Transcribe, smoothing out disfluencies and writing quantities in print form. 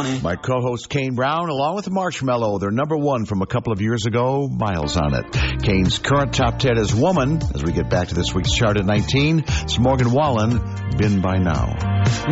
money. My co-host Kane Brown, along with Marshmello, they're number one from a couple of years ago, Miles on It. Kane's current top 10 is Woman. As we get back to this week's chart at 19, it's Morgan Wallen, Been By Now.